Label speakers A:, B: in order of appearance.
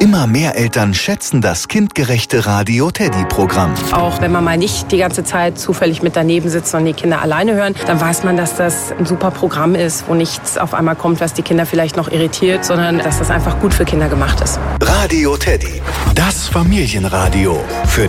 A: Immer mehr Eltern schätzen das kindgerechte Radio Teddy-Programm.
B: Auch wenn man mal nicht die ganze Zeit zufällig mit daneben sitzt und die Kinder alleine hören, dann weiß man, dass das ein super Programm ist, wo nichts auf einmal kommt, was die Kinder vielleicht noch irritiert, sondern dass das einfach gut für Kinder gemacht ist.
A: Radio Teddy, das Familienradio für